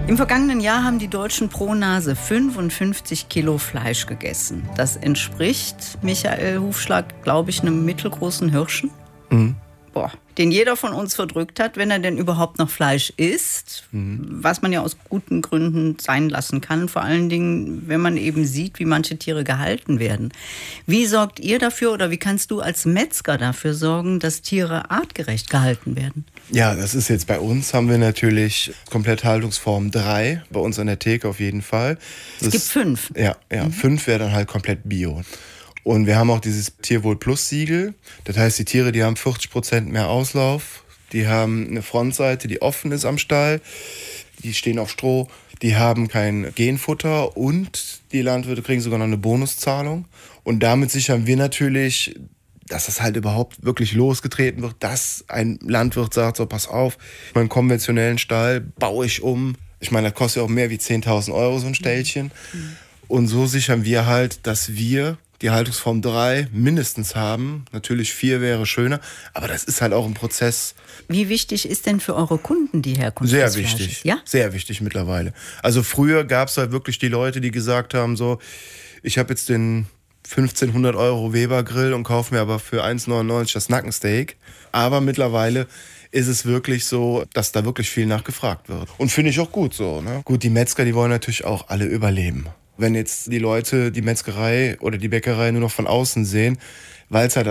Im vergangenen Jahr haben die Deutschen pro Nase 55 Kilo Fleisch gegessen. Das entspricht, Michael Hufschlag, glaube ich, einem mittelgroßen Hirschen. Mhm. Boah, den jeder von uns verdrückt hat, wenn er denn überhaupt noch Fleisch isst, was man ja aus guten Gründen sein lassen kann. Vor allen Dingen, wenn man eben sieht, wie manche Tiere gehalten werden. Wie sorgt ihr dafür oder wie kannst du als Metzger dafür sorgen, dass Tiere artgerecht gehalten werden? Ja, das ist jetzt bei uns, haben wir natürlich komplett Haltungsform 3, bei uns an der Theke auf jeden Fall. Es gibt 5. Ja, 5 wäre dann halt komplett Bio. Und wir haben auch dieses Tierwohl-Plus-Siegel. Das heißt, die Tiere, die haben 40% mehr Auslauf. Die haben eine Frontseite, die offen ist am Stall. Die stehen auf Stroh. Die haben kein Genfutter. Und die Landwirte kriegen sogar noch eine Bonuszahlung. Und damit sichern wir natürlich, dass das halt überhaupt wirklich losgetreten wird. Dass ein Landwirt sagt, so pass auf, meinen konventionellen Stall baue ich um. Ich meine, das kostet ja auch mehr wie 10.000 Euro so ein Ställchen. Und so sichern wir halt, dass wir die Haltungsform 3 mindestens haben. Natürlich 4 wäre schöner, aber das ist halt auch ein Prozess. Wie wichtig ist denn für eure Kunden die Herkunft Sehr des Fleisches? wichtig, Ja? Sehr wichtig mittlerweile. Also früher gab es halt wirklich die Leute, die gesagt haben, so, ich habe jetzt den 1.500 Euro Weber-Grill und kaufe mir aber für 1,99 das Nackensteak. Aber mittlerweile ist es wirklich so, dass da wirklich viel nachgefragt wird. Und finde ich auch gut so. Ne? Gut, die Metzger, die wollen natürlich auch alle überleben. Wenn jetzt die Leute die Metzgerei oder die Bäckerei nur noch von außen sehen, weil es halt